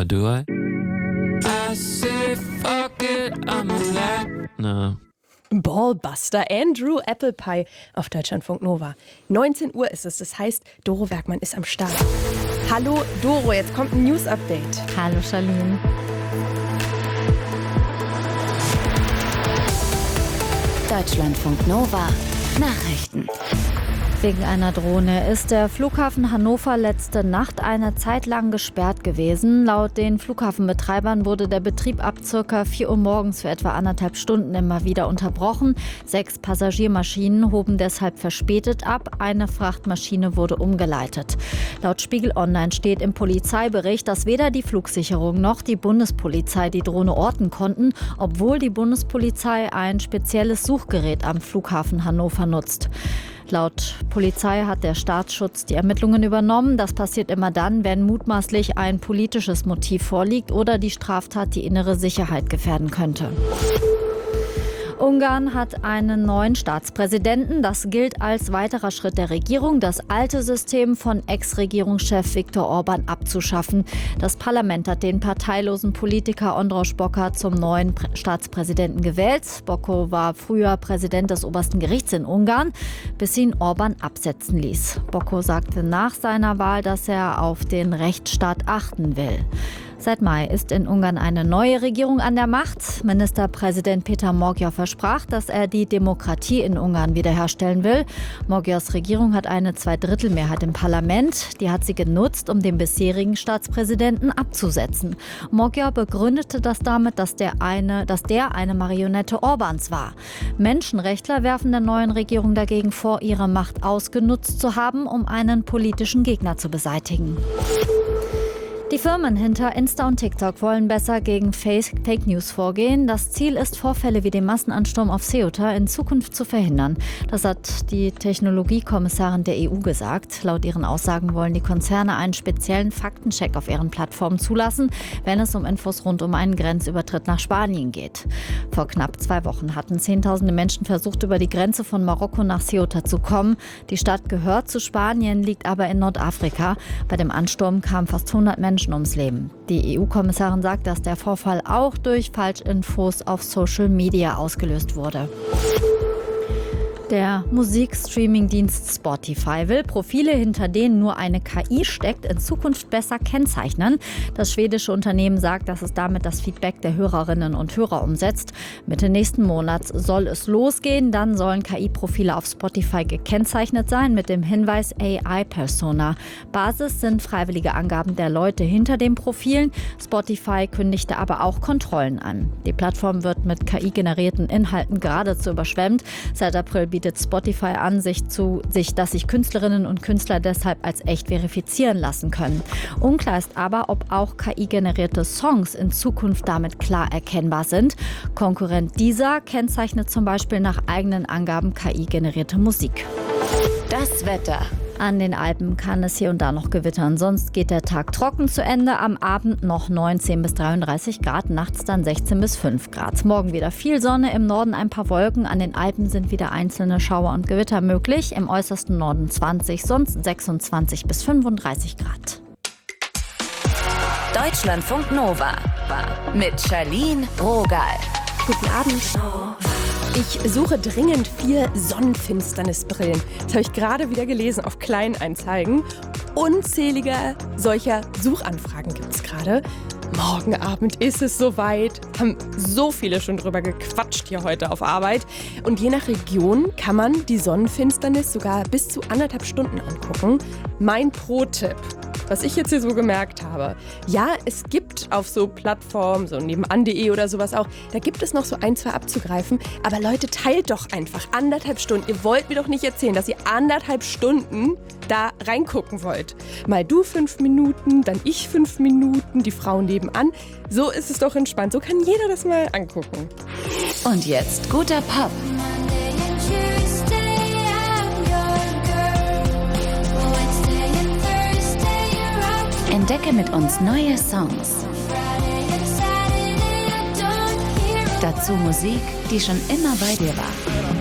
What do I? I say fuck it, I'm alive. No. Ballbuster, Andrew Applepie auf Deutschlandfunk Nova. 19 Uhr ist es, das heißt, Doro Werkmann ist am Start. Hallo Doro, jetzt kommt ein News-Update. Hallo Charlene. Deutschlandfunk Nova Nachrichten. Wegen einer Drohne ist der Flughafen Hannover letzte Nacht eine Zeit lang gesperrt gewesen. Laut den Flughafenbetreibern wurde der Betrieb ab ca. 4 Uhr morgens für etwa 1,5 Stunden immer wieder unterbrochen. 6 Passagiermaschinen hoben deshalb verspätet ab. Eine Frachtmaschine wurde umgeleitet. Laut Spiegel Online steht im Polizeibericht, dass weder die Flugsicherung noch die Bundespolizei die Drohne orten konnten, obwohl die Bundespolizei ein spezielles Suchgerät am Flughafen Hannover nutzt. Laut Polizei hat der Staatsschutz die Ermittlungen übernommen. Das passiert immer dann, wenn mutmaßlich ein politisches Motiv vorliegt oder die Straftat die innere Sicherheit gefährden könnte. Ungarn hat einen neuen Staatspräsidenten. Das gilt als weiterer Schritt der Regierung, das alte System von Ex-Regierungschef Viktor Orban abzuschaffen. Das Parlament hat den parteilosen Politiker András Bokar zum neuen Staatspräsidenten gewählt. Bokar war früher Präsident des obersten Gerichts in Ungarn, bis ihn Orban absetzen ließ. Bokar sagte nach seiner Wahl, dass er auf den Rechtsstaat achten will. Seit Mai ist in Ungarn eine neue Regierung an der Macht. Ministerpräsident Péter Magyar versprach, dass er die Demokratie in Ungarn wiederherstellen will. Magyars Regierung hat eine Zweidrittelmehrheit im Parlament. Die hat sie genutzt, um den bisherigen Staatspräsidenten abzusetzen. Magyar begründete das damit, dass der eine Marionette Orbans war. Menschenrechtler werfen der neuen Regierung dagegen vor, ihre Macht ausgenutzt zu haben, um einen politischen Gegner zu beseitigen. Die Firmen hinter Insta und TikTok wollen besser gegen Fake News vorgehen. Das Ziel ist, Vorfälle wie den Massenansturm auf Ceuta in Zukunft zu verhindern. Das hat die Technologiekommissarin der EU gesagt. Laut ihren Aussagen wollen die Konzerne einen speziellen Faktencheck auf ihren Plattformen zulassen, wenn es um Infos rund um einen Grenzübertritt nach Spanien geht. Vor knapp 2 Wochen hatten Zehntausende Menschen versucht, über die Grenze von Marokko nach Ceuta zu kommen. Die Stadt gehört zu Spanien, liegt aber in Nordafrika. Bei dem Ansturm kamen fast 100 Menschen ums Leben. Die EU-Kommissarin sagt, dass der Vorfall auch durch Falschinfos auf Social Media ausgelöst wurde. Der Musikstreaming-Dienst Spotify will Profile, hinter denen nur eine KI steckt, in Zukunft besser kennzeichnen. Das schwedische Unternehmen sagt, dass es damit das Feedback der Hörerinnen und Hörer umsetzt. Mitte nächsten Monats soll es losgehen. Dann sollen KI-Profile auf Spotify gekennzeichnet sein mit dem Hinweis AI-Persona. Basis sind freiwillige Angaben der Leute hinter den Profilen. Spotify kündigte aber auch Kontrollen an. Die Plattform wird mit KI-generierten Inhalten geradezu überschwemmt. Seit April bietet Spotify an, dass sich Künstlerinnen und Künstler deshalb als echt verifizieren lassen können. Unklar ist aber, ob auch KI-generierte Songs in Zukunft damit klar erkennbar sind. Konkurrent Deezer kennzeichnet zum Beispiel nach eigenen Angaben KI-generierte Musik. Das Wetter. An den Alpen kann es hier und da noch gewittern. Sonst geht der Tag trocken zu Ende. Am Abend noch 19 bis 33 Grad, nachts dann 16 bis 5 Grad. Morgen wieder viel Sonne, im Norden ein paar Wolken. An den Alpen sind wieder einzelne Schauer und Gewitter möglich. Im äußersten Norden 20, sonst 26 bis 35 Grad. Deutschlandfunk Nova mit Charlene Rogal. Guten Abend. Ich suche dringend 4 Sonnenfinsternisbrillen. Das habe ich gerade wieder gelesen auf Kleinanzeigen. Unzählige solcher Suchanfragen gibt es gerade. Morgen Abend ist es soweit. Haben so viele schon drüber gequatscht hier heute auf Arbeit. Und je nach Region kann man die Sonnenfinsternis sogar bis zu 1,5 Stunden angucken. Mein Pro-Tipp, was ich jetzt hier so gemerkt habe. Ja, es gibt auf so Plattformen, so nebenan.de oder sowas auch, da gibt es noch so 1, 2 abzugreifen. Aber Leute, teilt doch einfach 1,5 Stunden. Ihr wollt mir doch nicht erzählen, dass ihr 1,5 Stunden da reingucken wollt. Mal du 5 Minuten, dann ich 5 Minuten, die Frau nebenan. So ist es doch entspannt. So kann jeder das mal angucken. Und jetzt guter Pop. Entdecke mit uns neue Songs. Dazu Musik, die schon immer bei dir war.